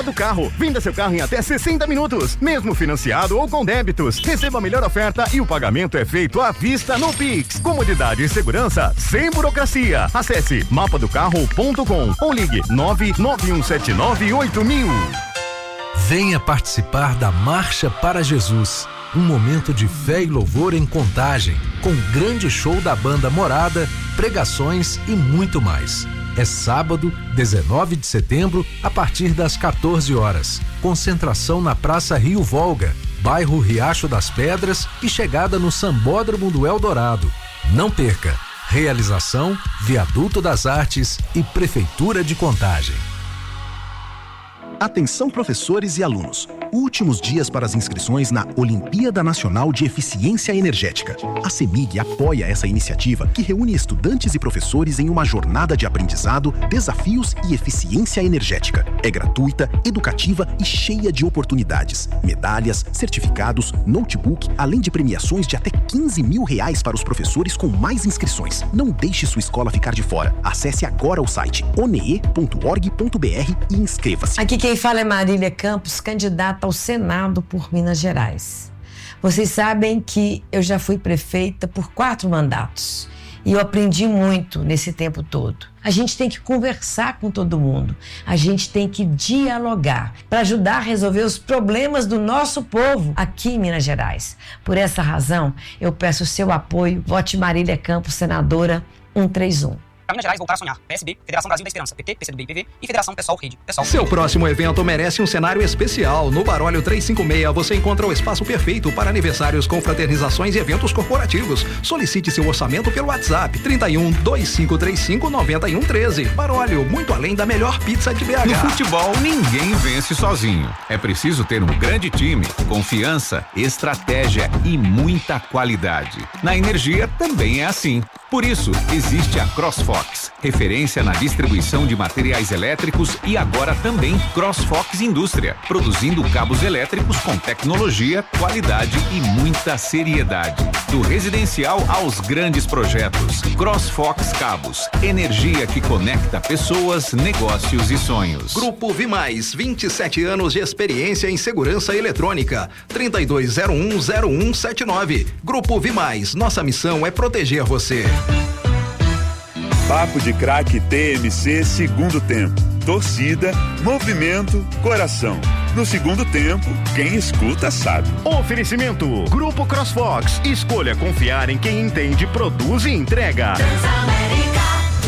Mapa do Carro. Venda seu carro em até 60 minutos, mesmo financiado ou com débitos. Receba a melhor oferta e o pagamento é feito à vista no Pix. Comodidade e segurança sem burocracia. Acesse mapadocarro.com ou ligue 991798000. Venha participar da Marcha para Jesus. Um momento de fé e louvor em Contagem, com grande show da banda Morada, pregações e muito mais. É sábado, 19 de setembro, a partir das 14 horas. Concentração na Praça Rio Volga, bairro Riacho das Pedras e chegada no Sambódromo do Eldorado. Não perca! Realização, Viaduto das Artes e Prefeitura de Contagem. Atenção professores e alunos. Últimos dias para as inscrições na Olimpíada Nacional de Eficiência Energética. A CEMIG apoia essa iniciativa que reúne estudantes e professores em uma jornada de aprendizado, desafios e eficiência energética. É gratuita, educativa e cheia de oportunidades. Medalhas, certificados, notebook, além de premiações de até R$15 mil para os professores com mais inscrições. Não deixe sua escola ficar de fora. Acesse agora o site onee.org.br e inscreva-se. Aqui quem fala é Marília Campos, candidata ao Senado por Minas Gerais. Vocês sabem que eu já fui prefeita por 4 mandatos e eu aprendi muito nesse tempo todo. A gente tem que conversar com todo mundo, a gente tem que dialogar para ajudar a resolver os problemas do nosso povo aqui em Minas Gerais. Por essa razão, eu peço o seu apoio. Vote Marília Campos, senadora 131. Minas Gerais voltar a sonhar. PSB, Federação Brasil da Esperança, PT, PCdoB e PV e Federação Pessoal Rede. Pessoal. Seu próximo evento merece um cenário especial. No Barólio 356 você encontra o espaço perfeito para aniversários, confraternizações e eventos corporativos. Solicite seu orçamento pelo WhatsApp 31 2535 9113. Barólio, muito além da melhor pizza de BH. No futebol, ninguém vence sozinho. É preciso ter um grande time, confiança, estratégia e muita qualidade. Na energia também é assim. Por isso, existe a CrossFox, referência na distribuição de materiais elétricos e agora também CrossFox Indústria, produzindo cabos elétricos com tecnologia, qualidade e muita seriedade. Do residencial aos grandes projetos. CrossFox Cabos, energia que conecta pessoas, negócios e sonhos. Grupo Vimais, 27 anos de experiência em segurança eletrônica. 32010179. Grupo Vimais, nossa missão é proteger você. Papo de Craque TMC segundo tempo. Torcida, movimento, coração. No segundo tempo, quem escuta sabe. Oferecimento Grupo CrossFox. Escolha confiar em quem entende, produz e entrega. Transamérica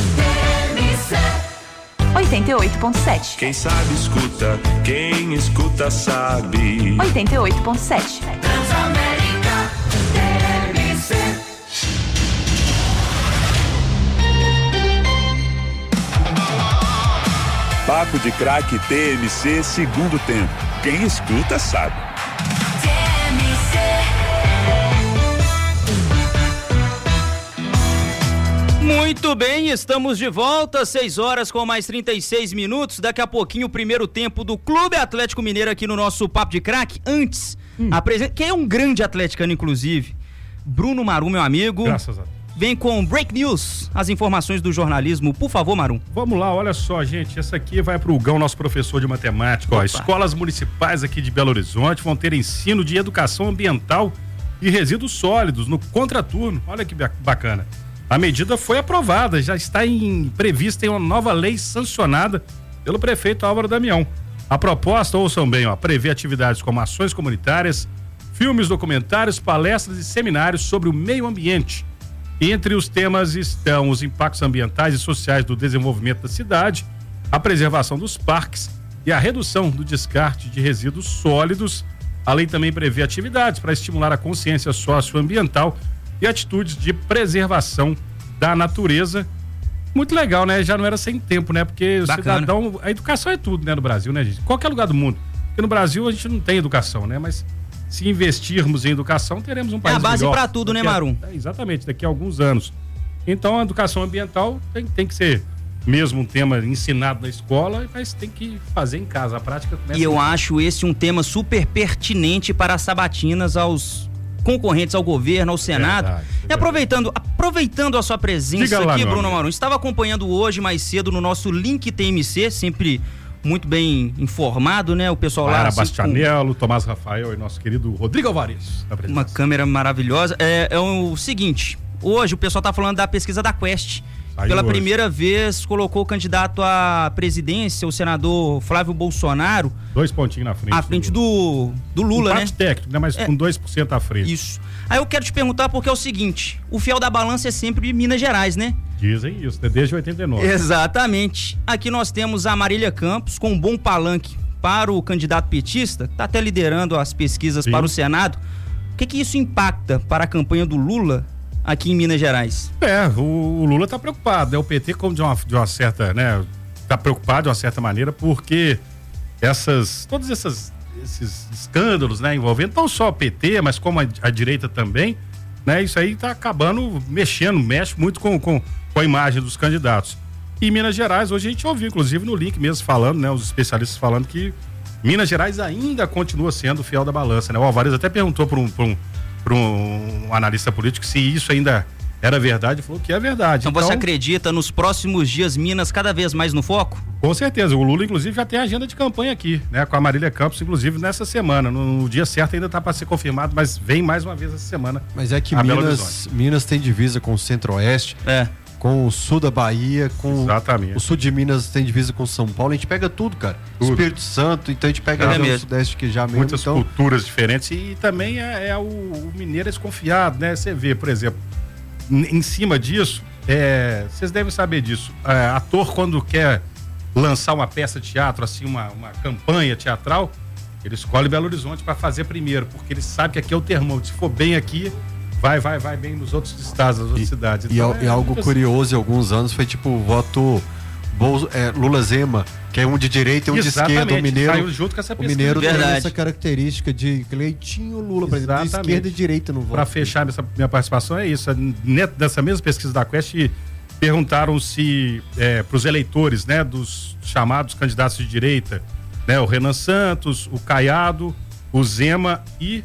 TMC 88.7. Quem sabe escuta, quem escuta sabe. 88.7. Transamérica TMC. Papo de Craque TMC segundo tempo. Quem escuta sabe. Muito bem, estamos de volta, 6 horas com mais 36 minutos. Daqui a pouquinho o primeiro tempo do Clube Atlético Mineiro aqui no nosso Papo de Craque. Antes, quem é um grande atleticano, inclusive, Bruno Marum, meu amigo. Graças a Deus. Vem com Break News, as informações do jornalismo. Por favor, Marum. Vamos lá, olha só, gente. Essa aqui vai pro Gão, nosso professor de matemática. Ó, escolas municipais aqui de Belo Horizonte vão ter ensino de educação ambiental e resíduos sólidos no contraturno. Olha que bacana. A medida foi aprovada, já está prevista em uma nova lei sancionada pelo prefeito Álvaro Damião. A proposta, ouçam bem, prevê atividades como ações comunitárias, filmes, documentários, palestras e seminários sobre o meio ambiente. Entre os temas estão os impactos ambientais e sociais do desenvolvimento da cidade, a preservação dos parques e a redução do descarte de resíduos sólidos. A lei também prevê atividades para estimular a consciência socioambiental e atitudes de preservação da natureza. Muito legal, né? Já não era sem tempo, né? Porque o cidadão... A educação é tudo, né? No Brasil, né, gente? Qualquer lugar do mundo. Porque no Brasil a gente não tem educação, né? Mas se investirmos em educação, teremos um país melhor. É a base para tudo, né, Marum? Exatamente, daqui a alguns anos. Então, a educação ambiental tem que ser mesmo um tema ensinado na escola, mas tem que fazer em casa. A prática começa. E eu acho esse um tema super pertinente para as sabatinas aos concorrentes ao governo, ao Senado. Verdade. E aproveitando a sua presença aqui, Bruno Marum, estava acompanhando hoje mais cedo no nosso Link TMC, sempre muito bem informado, né? O pessoal lá... Assim, Bastianello, Tomás Rafael e nosso querido Rodrigo Alvarez. Uma câmera maravilhosa. É o seguinte, hoje o pessoal tá falando da pesquisa da Quest. Pela primeira vez colocou o candidato à presidência, o senador Flávio Bolsonaro. 2 pontinhos na frente. À frente do Lula, empate técnico, né? Mas com 2% à frente. Isso. Aí eu quero te perguntar porque é o seguinte, o fiel da balança é sempre Minas Gerais, né? Dizem isso, desde 89. Exatamente. Aqui nós temos a Marília Campos com um bom palanque para o candidato petista, que está até liderando as pesquisas para o Senado. O que isso impacta para a campanha do Lula aqui em Minas Gerais? O Lula está preocupado, né? O PT, como de uma certa, né? Está preocupado de uma certa maneira, porque todos esses escândalos, né? Envolvendo não só o PT, mas como a direita também, né? Isso aí está acabando mexe muito com a imagem dos candidatos. E Minas Gerais, hoje a gente ouviu, inclusive no link mesmo falando, né? Os especialistas falando que Minas Gerais ainda continua sendo o fiel da balança, né? O Alvarez até perguntou para um analista político se isso ainda era verdade, falou que é verdade. Então você acredita nos próximos dias Minas cada vez mais no foco? Com certeza, o Lula inclusive já tem agenda de campanha aqui, né? Com a Marília Campos, inclusive nessa semana, no dia certo ainda está para ser confirmado, mas vem mais uma vez essa semana. Mas é que Minas tem divisa com o Centro-Oeste, com o sul da Bahia, com o sul de Minas tem divisa com São Paulo, a gente pega tudo, cara. Tudo. Espírito Santo, então a gente pega o Sudeste que já mesmo. Muitas culturas diferentes e também o mineiro é desconfiado, né? Você vê, por exemplo, em cima disso, vocês devem saber disso, ator quando quer lançar uma peça de teatro, assim, uma campanha teatral, ele escolhe Belo Horizonte para fazer primeiro, porque ele sabe que aqui é o termômetro, se for bem aqui, vai bem nos outros estados, nas outras cidades. Então, e algo curioso em alguns anos foi tipo o voto Lula-Zema, que é um de direita e um de esquerda. O mineiro saiu junto com essa pesquisa. O mineiro tem essa característica de Leitinho Lula, de esquerda e direita no voto. Para fechar essa minha participação é isso. Nessa mesma pesquisa da Quest, perguntaram se para os eleitores, né, dos chamados candidatos de direita, né, o Renan Santos, o Caiado, o Zema e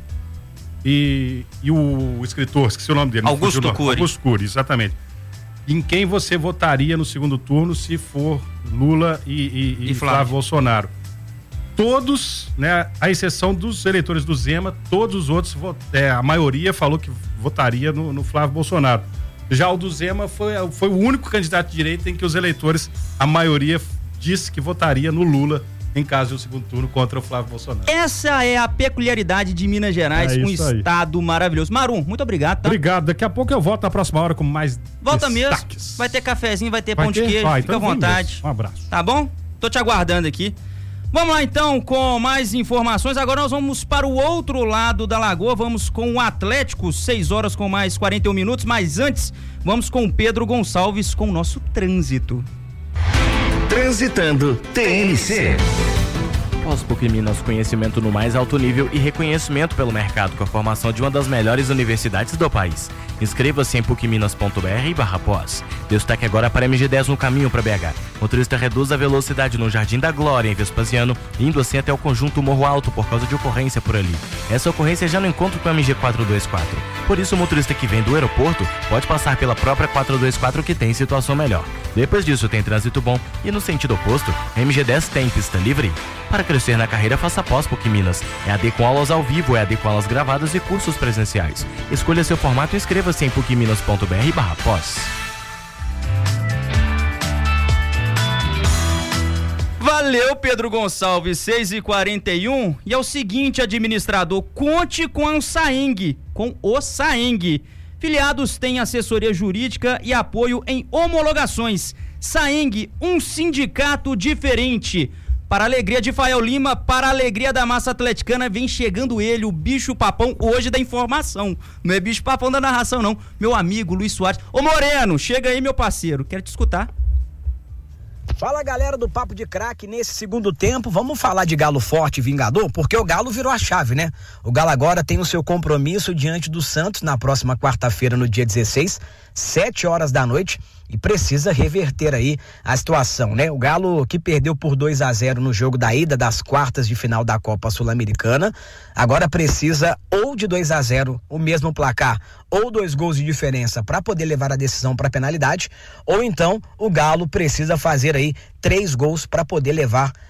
o escritor, esqueci o nome dele. Augusto Cury. Augusto Cury, exatamente. Em quem você votaria no segundo turno se for Lula e Flávio Bolsonaro? Todos, né, à exceção dos eleitores do Zema, todos os outros, a maioria falou que votaria no Flávio Bolsonaro. Já o do Zema foi o único candidato de direita em que os eleitores, a maioria, disse que votaria no Lula em caso de um segundo turno contra o Flávio Bolsonaro. Essa é a peculiaridade de Minas Gerais, um estado maravilhoso. Marum, muito obrigado, tá? Obrigado, daqui a pouco eu volto na próxima hora com mais Volta destaques. Mesmo, vai ter cafezinho, vai ter pão de queijo, fica à vontade. Um abraço. Tá bom? Tô te aguardando aqui. Vamos lá então com mais informações. Agora nós vamos para o outro lado da lagoa, vamos com o Atlético, 6 horas com mais 41 minutos, mas antes vamos com o Pedro Gonçalves com o nosso trânsito. Transitando TNC. PUC Minas, conhecimento no mais alto nível e reconhecimento pelo mercado com a formação de uma das melhores universidades do país. Inscreva-se em pucminas.br/pós. Destaque agora para MG10 no caminho para BH. Motorista reduz a velocidade no Jardim da Glória, em Vespasiano, indo assim até o conjunto Morro Alto por causa de ocorrência por ali. Essa ocorrência já não encontra com a MG424. Por isso, o motorista que vem do aeroporto pode passar pela própria 424 que tem situação melhor. Depois disso, tem trânsito bom e no sentido oposto, a MG10 tem pista livre. Para crescer na carreira, faça pós PUC Minas. EAD com aulas ao vivo, EAD com aulas gravadas e cursos presenciais. Escolha seu formato e inscreva-se em pucminas.br/pós. Valeu, Pedro Gonçalves, 6h41. E é o seguinte, administrador, conte com o Saeng. Filiados têm assessoria jurídica e apoio em homologações. Saeng, um sindicato diferente. Para a alegria de Fael Lima, para a alegria da massa atleticana, vem chegando ele, o bicho papão hoje da informação. Não é bicho papão da narração, não. Meu amigo Luiz Soares. Ô Moreno, chega aí, meu parceiro. Quero te escutar. Fala, galera do Papo de Craque. Nesse segundo tempo, vamos falar de Galo forte e vingador, porque o Galo virou a chave, né? O Galo agora tem o seu compromisso diante do Santos na próxima quarta-feira, no dia 16, 7 horas da noite, e precisa reverter aí a situação, né? O Galo, que perdeu por 2-0 no jogo da ida das quartas de final da Copa Sul-Americana, agora precisa ou de 2-0, o mesmo placar, ou 2 gols de diferença para poder levar a decisão para penalidade, ou então o Galo precisa fazer aí 3 gols para poder levar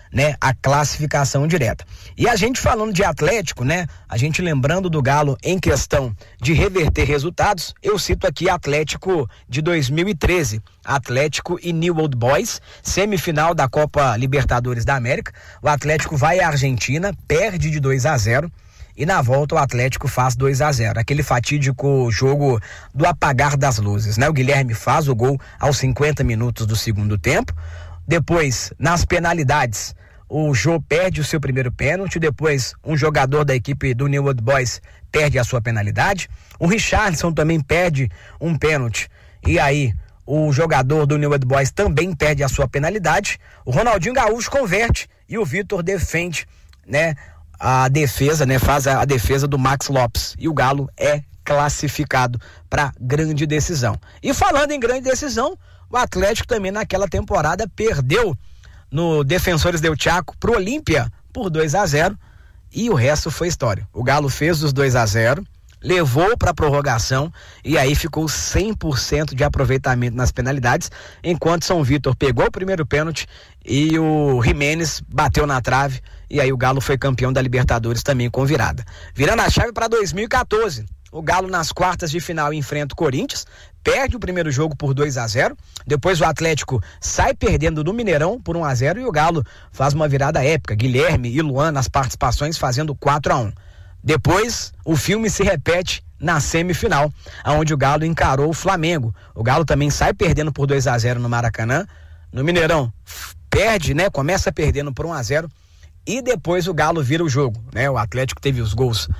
né, a classificação direta. E a gente falando de Atlético, né, a gente lembrando do Galo em questão de reverter resultados, eu cito aqui Atlético de 2013, Atlético e New Old Boys, semifinal da Copa Libertadores da América. O Atlético vai à Argentina, perde de 2-0 e na volta o Atlético faz 2-0, aquele fatídico jogo do apagar das luzes, né? O Guilherme faz o gol aos 50 minutos do segundo tempo. Depois, nas penalidades, o Jô perde o seu primeiro pênalti. Depois, um jogador da equipe do New Old Boys perde a sua penalidade. O Richarlison também perde um pênalti. E aí, o jogador do New Old Boys também perde a sua penalidade. O Ronaldinho Gaúcho converte e o Vitor defende, né, a defesa, né, faz a defesa do Max Lopes. E o Galo é classificado para grande decisão. E falando em grande decisão, o Atlético também naquela temporada perdeu no Defensores del Chaco pro Olímpia por 2-0 e o resto foi história. O Galo fez os 2-0, levou para prorrogação e aí ficou 100% de aproveitamento nas penalidades, enquanto São Vítor pegou o primeiro pênalti e o Jimenez bateu na trave e aí o Galo foi campeão da Libertadores também com virada. Virando a chave para 2014. O Galo nas quartas de final enfrenta o Corinthians, perde o primeiro jogo por 2-0, depois o Atlético sai perdendo no Mineirão por 1-0 e o Galo faz uma virada épica, Guilherme e Luan nas participações fazendo 4-1. Depois o filme se repete na semifinal, onde o Galo encarou o Flamengo. O Galo também sai perdendo por 2-0 no Maracanã, no Mineirão perde, né? Começa perdendo por 1-0 e depois o Galo vira o jogo, né? O Atlético teve os gols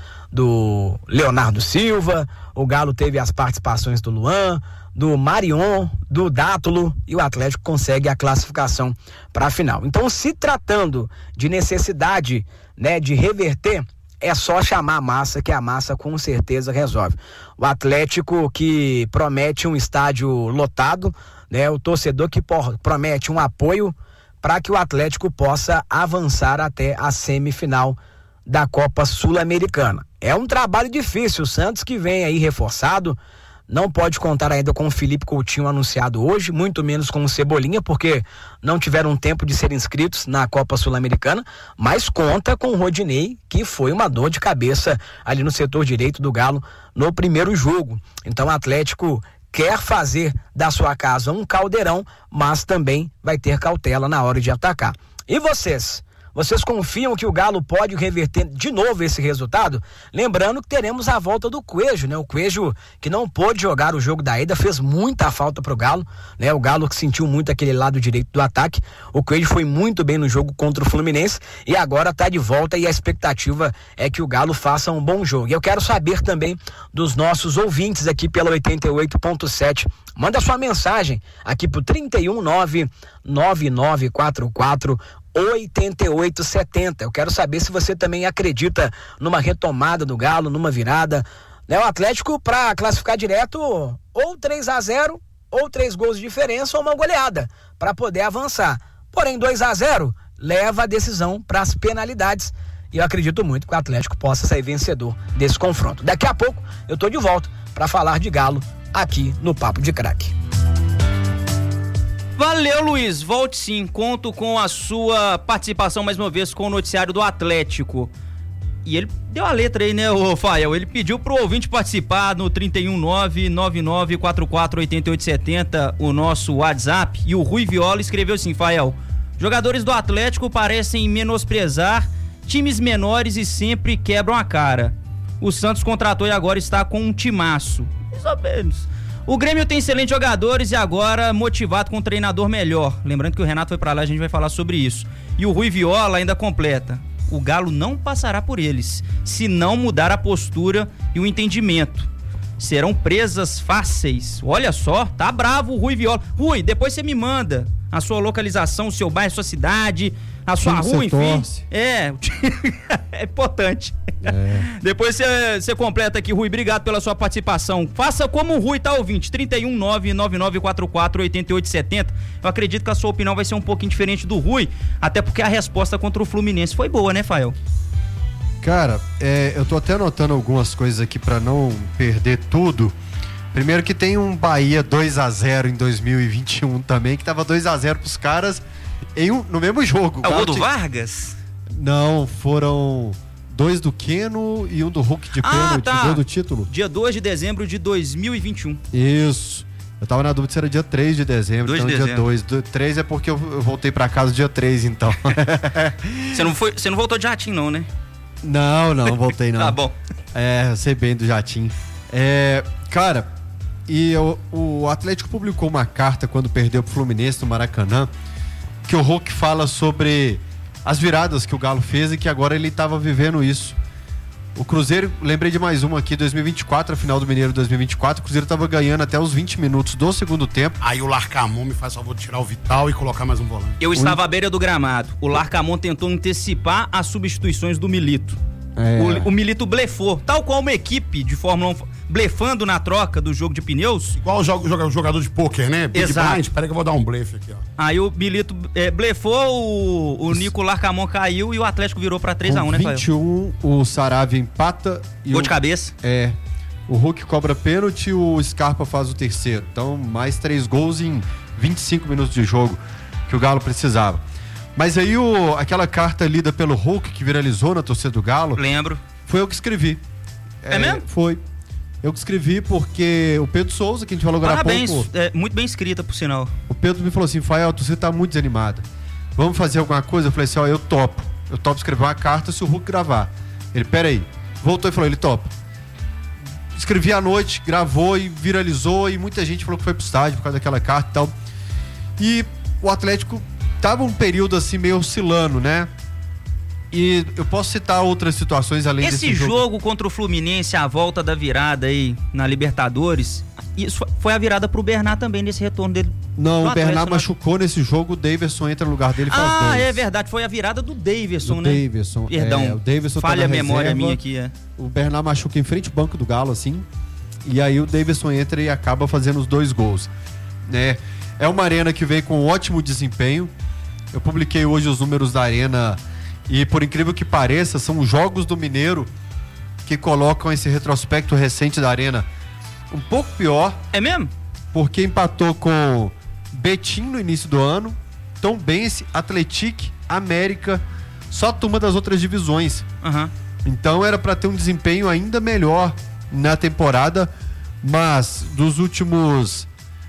do Leonardo Silva, o Galo teve as participações do Luan, do Marion, do Dátulo e o Atlético consegue a classificação para a final. Então, se tratando de necessidade, né, de reverter, é só chamar a massa, que a massa com certeza resolve. O Atlético que promete um estádio lotado, né, o torcedor que promete um apoio para que o Atlético possa avançar até a semifinal da Copa Sul-Americana. É um trabalho difícil, o Santos que vem aí reforçado, não pode contar ainda com o Felipe Coutinho anunciado hoje, muito menos com o Cebolinha, porque não tiveram tempo de ser inscritos na Copa Sul-Americana, mas conta com o Rodinei, que foi uma dor de cabeça ali no setor direito do Galo no primeiro jogo. Então o Atlético quer fazer da sua casa um caldeirão, mas também vai ter cautela na hora de atacar. E vocês? Vocês confiam que o Galo pode reverter de novo esse resultado? Lembrando que teremos a volta do Coelho, né? O Coelho que não pôde jogar o jogo da ida, fez muita falta pro Galo, né? O Galo que sentiu muito aquele lado direito do ataque. O Coelho foi muito bem no jogo contra o Fluminense e agora tá de volta e a expectativa é que o Galo faça um bom jogo. E eu quero saber também dos nossos ouvintes aqui pela 88.7. Manda sua mensagem aqui pro 31999448870. Eu quero saber se você também acredita numa retomada do Galo, numa virada, né? O Atlético para classificar direto ou 3-0 ou 3 gols de diferença ou uma goleada para poder avançar. Porém 2-0 leva a decisão para as penalidades e eu acredito muito que o Atlético possa sair vencedor desse confronto. Daqui a pouco eu tô de volta para falar de Galo aqui no Papo de Craque. Valeu, Luiz. Volte sim. Conto com a sua participação mais uma vez com o noticiário do Atlético. E ele deu a letra aí, né, o Fael? Ele pediu pro ouvinte participar no 31999448870, o nosso WhatsApp. E o Rui Viola escreveu assim, Fael: jogadores do Atlético parecem menosprezar times menores e sempre quebram a cara. O Santos contratou e agora está com um timaço. Mais ou menos. O Grêmio tem excelentes jogadores e agora motivado com um treinador melhor. Lembrando que o Renato foi pra lá, a gente vai falar sobre isso. E o Rui Viola ainda completa: o Galo não passará por eles, se não mudar a postura e o entendimento. Serão presas fáceis. Olha só, tá bravo o Rui Viola. Rui, depois você me manda a sua localização, o seu bairro, a sua cidade, a sua rua, enfim. É importante. Depois você completa aqui, Rui. Obrigado pela sua participação. Faça como o Rui, tá, ouvinte? 31999448870. Eu acredito que a sua opinião vai ser um pouquinho diferente do Rui, até porque a resposta contra o Fluminense foi boa, né, Fael? Cara, eu tô até anotando algumas coisas aqui pra não perder tudo. Primeiro que tem um Bahia 2-0 em 2021 também, que tava 2-0 pros caras no mesmo jogo. É o gol do Vargas? Não, foram 2 do Keno e um do Hulk de pênalti, gol do título. Dia 2 de dezembro de 2021. Isso. Eu tava na dúvida se era dia 3 de dezembro, então dia 2. 3 é porque eu voltei pra casa dia 3, então. Você não voltou de jatinho, não, né? Não voltei não. Tá bom. Eu sei bem do jatinho. Cara, e o Atlético publicou uma carta quando perdeu pro Fluminense no Maracanã, que o Hulk fala sobre as viradas que o Galo fez e que agora ele tava vivendo isso. O Cruzeiro, lembrei de mais uma aqui, 2024, a final do Mineiro 2024, o Cruzeiro tava ganhando até os 20 minutos do segundo tempo. Aí o Larcamon me faz favor de tirar o Vital e colocar mais um volante. Eu estava à beira do gramado. O Larcamon tentou antecipar as substituições do Milito. O Milito blefou, tal qual uma equipe de Fórmula 1 blefando na troca do jogo de pneus. Igual o jogador de pôquer, né? Exato. Blind, peraí que eu vou dar um blefe aqui, ó. Aí o Milito blefou, o Nico Larcamon caiu e o Atlético virou pra 3-1, né, 21, o Saravia empata. Gol de cabeça. O Hulk cobra pênalti, o Scarpa faz o terceiro. Então, mais 3 gols em 25 minutos de jogo que o Galo precisava. Mas aí aquela carta lida pelo Hulk que viralizou na torcida do Galo. Lembro. Foi eu que escrevi. É mesmo? Foi. Eu que escrevi porque o Pedro Souza, que a gente falou agora há pouco... Parabéns, muito bem escrita, por sinal. O Pedro me falou assim, Fael, você tá muito desanimada. Vamos fazer alguma coisa? Eu falei assim, eu topo. Eu topo escrever uma carta se o Hulk gravar. Ele, peraí. Voltou e falou, ele topa. Escrevi à noite, gravou e viralizou e muita gente falou que foi pro estádio por causa daquela carta e tal. E o Atlético tava um período assim meio oscilando, né? E eu posso citar outras situações além desse jogo. Esse jogo contra o Fluminense, a volta da virada aí na Libertadores, isso foi a virada pro Bernard também nesse retorno dele. Não, o Bernard machucou nesse jogo, o Davidson entra no lugar dele e faz 2. É verdade, foi a virada do Davidson, né? Davidson. Perdão, o Davidson falha tá a na memória reserva, minha aqui, O Bernard machuca em frente ao banco do Galo, assim, e aí o Davidson entra e acaba fazendo os 2 gols. É uma arena que vem com um ótimo desempenho. Eu publiquei hoje os números da arena e, por incrível que pareça, são os jogos do Mineiro que colocam esse retrospecto recente da arena um pouco pior. É mesmo? Porque empatou com Betim no início do ano, Tombense, Atlético, América, só turma das outras divisões. Então era para ter um desempenho ainda melhor na temporada, mas dos últimos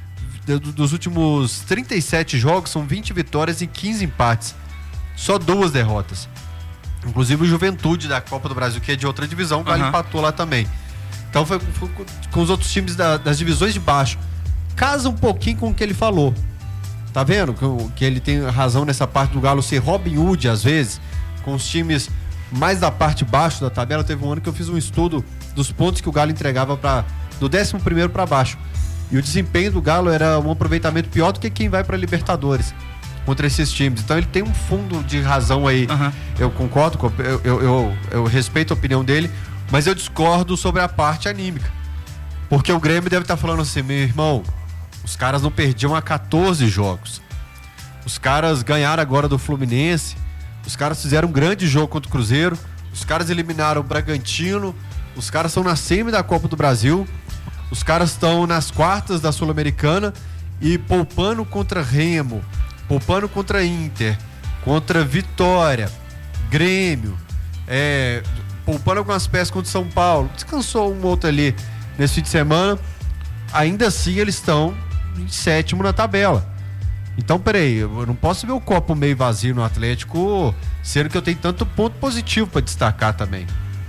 37 jogos são 20 vitórias e 15 empates. Só 2 derrotas. Inclusive o Juventude da Copa do Brasil, que é de outra divisão, o Galo empatou lá também. Então foi com os outros times das divisões de baixo. Casa um pouquinho com o que ele falou. Tá vendo? Que ele tem razão nessa parte do Galo ser Robin Hood, às vezes, com os times mais da parte de baixo da tabela. Teve um ano que eu fiz um estudo dos pontos que o Galo entregava do 11º para baixo. E o desempenho do Galo era um aproveitamento pior do que quem vai para Libertadores contra esses times. Então ele tem um fundo de razão aí. Eu concordo, eu respeito a opinião dele, mas eu discordo sobre a parte anímica. Porque o Grêmio deve estar falando assim, meu irmão, os caras não perdiam há 14 jogos. Os caras ganharam agora do Fluminense, os caras fizeram um grande jogo contra o Cruzeiro, os caras eliminaram o Bragantino, os caras estão na semi da Copa do Brasil, os caras estão nas quartas da Sul-Americana e poupando contra Remo, poupando contra Inter, contra Vitória, Grêmio, poupando algumas peças contra São Paulo. Descansou um outro ali nesse fim de semana. Ainda assim eles estão em 7º na tabela. Então, peraí, eu não posso ver o copo meio vazio no Atlético, sendo que eu tenho tanto ponto positivo para destacar também.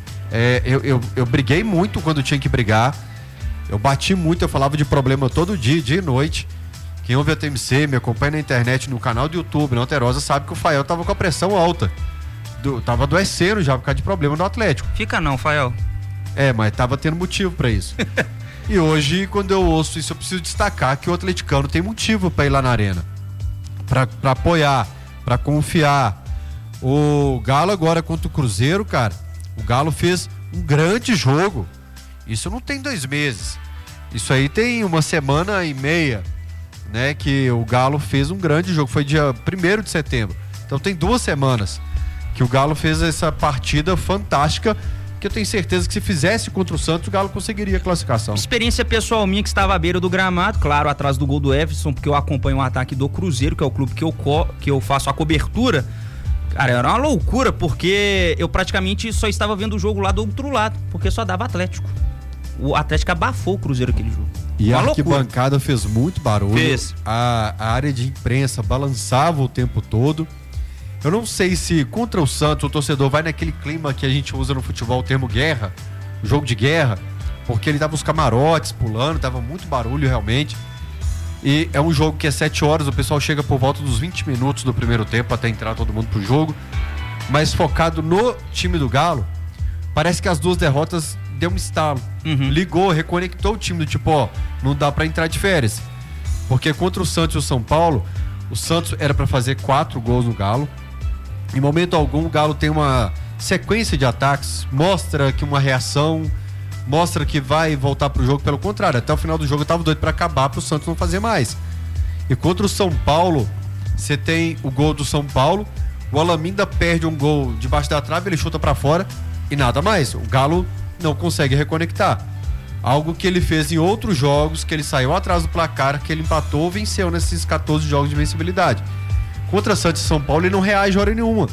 Eu briguei muito quando tinha que brigar. Eu bati muito, eu falava de problema todo dia e noite. Quem ouve a TMC, me acompanha na internet, no canal do YouTube, na Alterosa, sabe que o Fael tava com a pressão alta. Tava adoecendo já por causa de problema do Atlético. Fica não, Fael. Mas tava tendo motivo pra isso. E hoje, quando eu ouço isso, eu preciso destacar que o atleticano tem motivo pra ir lá na arena. Pra apoiar, pra confiar. O Galo agora contra o Cruzeiro, cara, o Galo fez um grande jogo. Isso não tem 2 meses. Isso aí tem 1 semana e meia, né? Que o Galo fez um grande jogo. Foi dia 1º de setembro. Então tem 2 semanas que o Galo fez essa partida fantástica que eu tenho certeza que se fizesse contra o Santos, o Galo conseguiria a classificação. Experiência pessoal minha que estava à beira do gramado, claro, atrás do gol do Everson, porque eu acompanho o ataque do Cruzeiro, que é o clube que eu faço a cobertura. Cara, era uma loucura, porque eu praticamente só estava vendo o jogo lá do outro lado, porque só dava Atlético. O Atlético abafou o Cruzeiro aquele jogo. E a arquibancada fez muito barulho. Fez. A área de imprensa balançava o tempo todo. Eu não sei se contra o Santos o torcedor vai naquele clima que a gente usa no futebol, o termo guerra, jogo de guerra, porque ele dava os camarotes pulando, dava muito barulho realmente. E é um jogo que é 7 horas, o pessoal chega por volta dos 20 minutos do primeiro tempo até entrar todo mundo pro jogo. Mas focado no time do Galo, parece que as 2 derrotas deu um estalo. Ligou, reconectou o time do tipo, ó, não dá pra entrar de férias. Porque contra o Santos e o São Paulo, o Santos era pra fazer 4 gols no Galo. Em momento algum, o Galo tem uma sequência de ataques, mostra que uma reação, mostra que vai voltar pro jogo. Pelo contrário, até o final do jogo eu tava doido pra acabar, pro Santos não fazer mais. E contra o São Paulo, você tem o gol do São Paulo, o Alaminda perde um gol debaixo da trave, ele chuta pra fora e nada mais. O Galo não consegue reconectar. Algo que ele fez em outros jogos, que ele saiu atrás do placar, que ele empatou, venceu nesses 14 jogos de vencibilidade. Contra Santos e São Paulo, ele não reage hora nenhuma.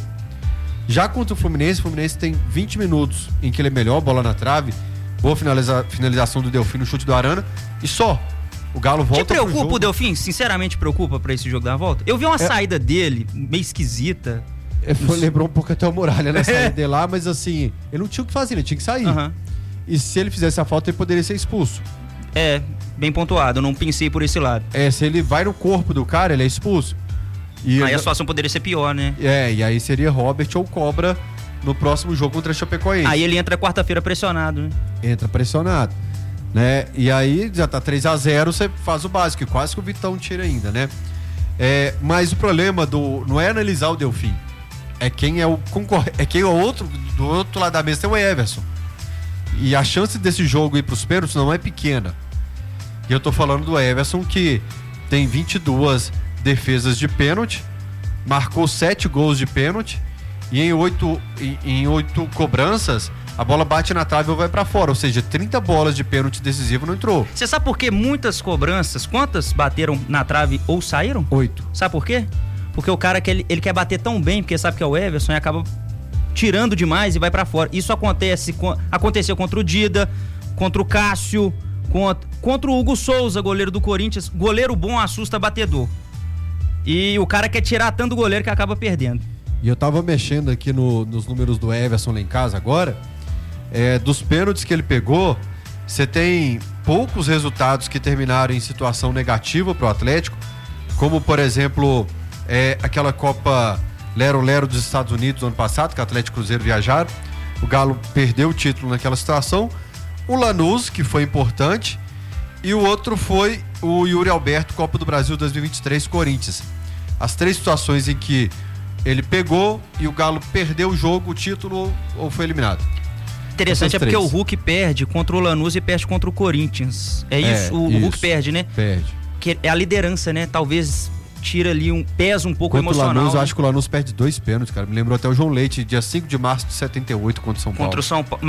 Já contra o Fluminense tem 20 minutos em que ele é melhor, bola na trave, boa finalização do Delfim no chute do Arana, e só. O Galo volta pro jogo. Te preocupa o Delfim? Sinceramente preocupa pra esse jogo da volta? Eu vi uma saída dele, meio esquisita. Lembrou um pouco até o Muralha na saída dele lá, mas assim, ele não tinha o que fazer, ele tinha que sair. E se ele fizesse a falta, ele poderia ser expulso. É, bem pontuado, eu não pensei por esse lado. Se ele vai no corpo do cara, ele é expulso. E aí a situação poderia ser pior, né? E aí seria Robert ou Cobra no próximo jogo contra a Chapecoense. Aí ele entra quarta-feira pressionado, né? Entra pressionado, né? E aí já tá 3-0, você faz o básico, quase que o Vitão tira ainda, né? Mas o problema não é analisar o Delfim, é quem é o concorrente, é quem é o outro, do outro lado da mesa tem o Everson. E a chance desse jogo ir pros pênaltis não é pequena. E eu tô falando do Everson, que tem 22 defesas de pênalti, marcou 7 gols de pênalti, e em 8 cobranças a bola bate na trave ou vai pra fora, ou seja, 30 bolas de pênalti decisivo não entrou. Você sabe por que muitas cobranças, quantas bateram na trave ou saíram? 8. Sabe por quê? Porque o cara ele quer bater tão bem, porque sabe que é o Everson, e acaba tirando demais e vai pra fora. Isso aconteceu contra o Dida, contra o Cássio, contra o Hugo Souza, goleiro do Corinthians. Goleiro bom assusta batedor. E o cara quer tirar tanto do goleiro que acaba perdendo. E eu tava mexendo aqui nos números do Everson lá em casa agora. Dos pênaltis que ele pegou, você tem poucos resultados que terminaram em situação negativa pro Atlético, como por exemplo aquela Copa Lero-Lero dos Estados Unidos no ano passado, que o Atlético e Cruzeiro viajaram. O Galo perdeu o título naquela situação. O Lanús, que foi importante, e o outro foi o Yuri Alberto, Copa do Brasil 2023, Corinthians. As 3 situações em que ele pegou e o Galo perdeu o jogo, o título, ou foi eliminado. Interessante porque o Hulk perde contra o Lanús e perde contra o Corinthians. Isso, o Hulk perde, né? Perde. Que é a liderança, né? Talvez tira ali pesa um pouco contra emocional. O Lanús, né? eu acho que o Lanús perde 2 pênaltis, cara. Me lembrou até o João Leite, dia 5 de março de 78 contra o São Paulo. Contra o São Paulo.